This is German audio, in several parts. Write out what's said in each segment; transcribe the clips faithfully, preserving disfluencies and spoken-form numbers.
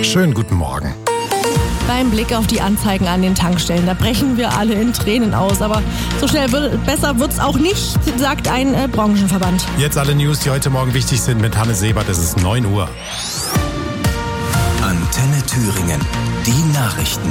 Schönen guten Morgen. Beim Blick auf die Anzeigen an den Tankstellen, da brechen wir alle in Tränen aus. Aber so schnell wird, besser wird's auch nicht, sagt ein äh, Branchenverband. Jetzt alle News, die heute Morgen wichtig sind mit Hanne Sebert. Es ist neun Uhr. Antenne Thüringen. Die Nachrichten.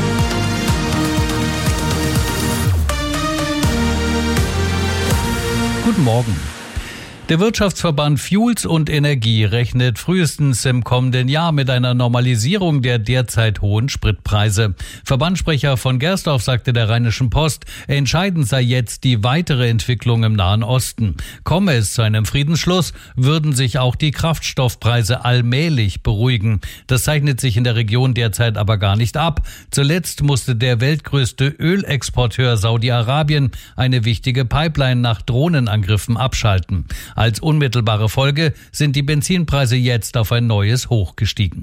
Guten Morgen. Der Wirtschaftsverband Fuels und Energie rechnet frühestens im kommenden Jahr mit einer Normalisierung der derzeit hohen Spritpreise. Verbandssprecher von Gersdorf sagte der Rheinischen Post, entscheidend sei jetzt die weitere Entwicklung im Nahen Osten. Komme es zu einem Friedensschluss, würden sich auch die Kraftstoffpreise allmählich beruhigen. Das zeichnet sich in der Region derzeit aber gar nicht ab. Zuletzt musste der weltgrößte Ölexporteur Saudi-Arabien eine wichtige Pipeline nach Drohnenangriffen abschalten. Als unmittelbare Folge sind die Benzinpreise jetzt auf ein neues Hoch gestiegen.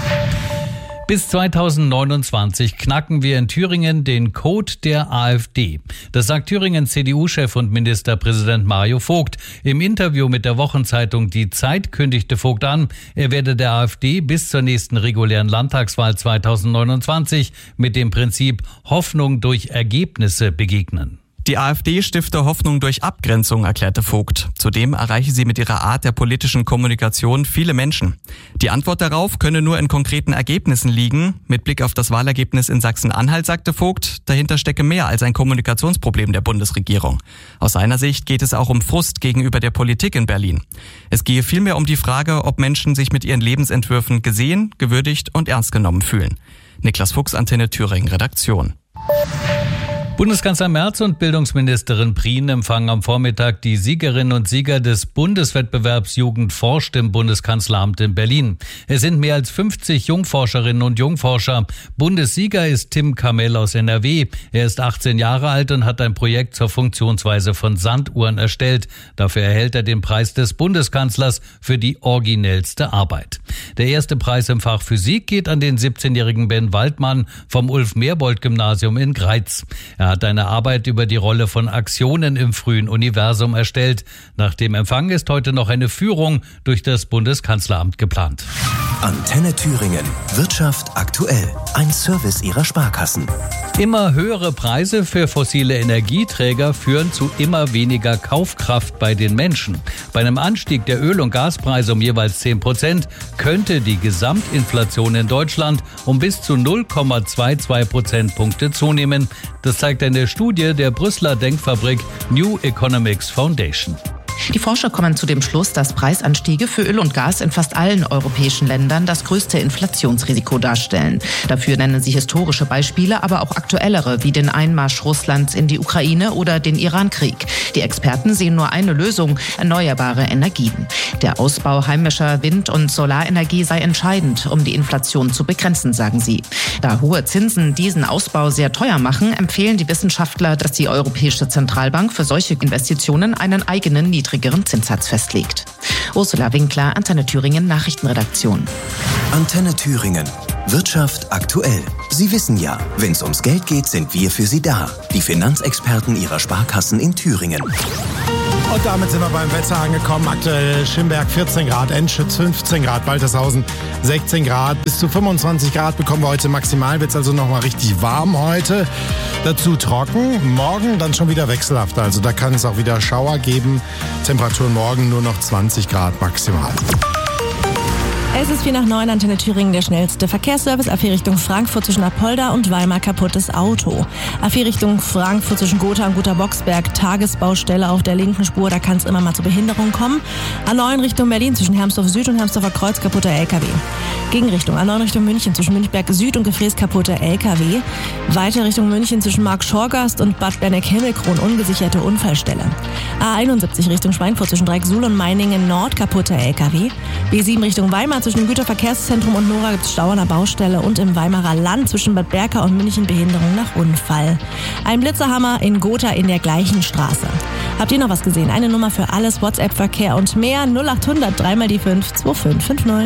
Bis zweitausendneunundzwanzig knacken wir in Thüringen den Code der AfD. Das sagt Thüringens C D U-Chef und Ministerpräsident Mario Vogt. Im Interview mit der Wochenzeitung Die Zeit kündigte Vogt an, er werde der AfD bis zur nächsten regulären Landtagswahl zweitausendneunundzwanzig mit dem Prinzip Hoffnung durch Ergebnisse begegnen. Die AfD stifte Hoffnung durch Abgrenzung, erklärte Vogt. Zudem erreiche sie mit ihrer Art der politischen Kommunikation viele Menschen. Die Antwort darauf könne nur in konkreten Ergebnissen liegen. Mit Blick auf das Wahlergebnis in Sachsen-Anhalt sagte Vogt, dahinter stecke mehr als ein Kommunikationsproblem der Bundesregierung. Aus seiner Sicht geht es auch um Frust gegenüber der Politik in Berlin. Es gehe vielmehr um die Frage, ob Menschen sich mit ihren Lebensentwürfen gesehen, gewürdigt und ernst genommen fühlen. Niklas Fuchs, Antenne Thüringen, Redaktion. Bundeskanzler Merz und Bildungsministerin Prien empfangen am Vormittag die Siegerinnen und Sieger des Bundeswettbewerbs Jugend forscht im Bundeskanzleramt in Berlin. Es sind mehr als fünfzig Jungforscherinnen und Jungforscher. Bundessieger ist Tim Kamel aus N R W. Er ist achtzehn Jahre alt und hat ein Projekt zur Funktionsweise von Sanduhren erstellt. Dafür erhält er den Preis des Bundeskanzlers für die originellste Arbeit. Der erste Preis im Fach Physik geht an den siebzehnjährigen Ben Waldmann vom Ulf-Merbold-Gymnasium in Greiz. Er hat eine Arbeit über die Rolle von Aktionen im frühen Universum erstellt. Nach dem Empfang ist heute noch eine Führung durch das Bundeskanzleramt geplant. Antenne Thüringen. Wirtschaft aktuell. Ein Service Ihrer Sparkassen. Immer höhere Preise für fossile Energieträger führen zu immer weniger Kaufkraft bei den Menschen. Bei einem Anstieg der Öl- und Gaspreise um jeweils zehn Prozent könnte die Gesamtinflation in Deutschland um bis zu null Komma zweiundzwanzig Prozentpunkte zunehmen. Das zeigt eine Studie der Brüsseler Denkfabrik New Economics Foundation. Die Forscher kommen zu dem Schluss, dass Preisanstiege für Öl und Gas in fast allen europäischen Ländern das größte Inflationsrisiko darstellen. Dafür nennen sie historische Beispiele, aber auch aktuellere, wie den Einmarsch Russlands in die Ukraine oder den Iran-Krieg. Die Experten sehen nur eine Lösung: erneuerbare Energien. Der Ausbau heimischer Wind- und Solarenergie sei entscheidend, um die Inflation zu begrenzen, sagen sie. Da hohe Zinsen diesen Ausbau sehr teuer machen, empfehlen die Wissenschaftler, dass die Europäische Zentralbank für solche Investitionen einen eigenen niedrigeren Zinssatz festlegt. Ursula Winkler, Antenne Thüringen, Nachrichtenredaktion. Antenne Thüringen. Wirtschaft aktuell. Sie wissen ja, wenn es ums Geld geht, sind wir für Sie da. Die Finanzexperten Ihrer Sparkassen in Thüringen. Und damit sind wir beim Wetter angekommen. Aktuell Schimberg vierzehn Grad, Enschütz fünfzehn Grad, Waltershausen sechzehn Grad. Bis zu fünfundzwanzig Grad bekommen wir heute maximal. Wird es also nochmal richtig warm heute. Dazu trocken. Morgen dann schon wieder wechselhaft. Also da kann es auch wieder Schauer geben. Temperaturen morgen nur noch zwanzig Grad maximal. Es ist vier nach neun, Antenne Thüringen, der schnellste Verkehrsservice. A vier Richtung Frankfurt zwischen Apolda und Weimar, kaputtes Auto. A vier Richtung Frankfurt zwischen Gotha und Gotha-Boxberg, Tagesbaustelle auf der linken Spur, da kann es immer mal zu Behinderungen kommen. A neun Richtung Berlin zwischen Hermsdorf Süd und Hermsdorfer Kreuz, kaputter L K W. Gegenrichtung A neun Richtung München zwischen Münchberg Süd und Gefräß, kaputter L K W. Weiter Richtung München zwischen Mark-Schorgast und Bad Berneck-Himmelkron, ungesicherte Unfallstelle. A einundsiebzig Richtung Schweinfurt zwischen Dreiecksuhl und Meiningen Nord, kaputter L K W. B sieben Richtung Weimar zwischen Güterverkehrszentrum und Nora gibt es Stau an der Baustelle und im Weimarer Land zwischen Bad Berka und München Behinderung nach Unfall. Ein Blitzerhammer in Gotha in der gleichen Straße. Habt ihr noch was gesehen? Eine Nummer für alles, WhatsApp-Verkehr und mehr. null acht hundert dreimal die fünf zwei fünf fünf null.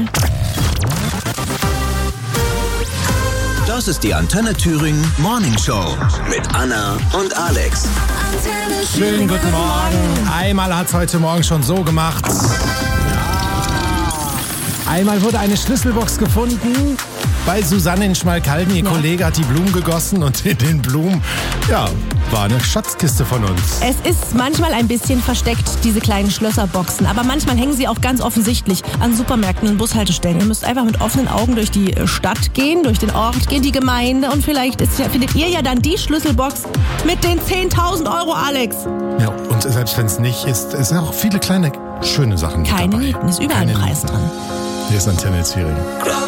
Das ist die Antenne Thüringen Morning Show mit Anna und Alex. Schönen guten Morgen. Einmal hat es heute Morgen schon so gemacht. Einmal wurde eine Schlüsselbox gefunden bei Susanne in Schmalkalden. Ihr Ja. Kollege hat die Blumen gegossen und in den Blumen, ja, war eine Schatzkiste von uns. Es ist manchmal ein bisschen versteckt, diese kleinen Schlösserboxen. Aber manchmal hängen sie auch ganz offensichtlich an Supermärkten und Bushaltestellen. Ihr müsst einfach mit offenen Augen durch die Stadt gehen, durch den Ort gehen, die Gemeinde. Und vielleicht ist, findet ihr ja dann die Schlüsselbox mit den zehntausend Euro, Alex. Ja, und selbst wenn es nicht ist, es sind auch viele kleine, schöne Sachen mit Keine dabei. Nieten, ist überall Keine ein Preis Nieten. dran. Hier ist Antenne Thüringen.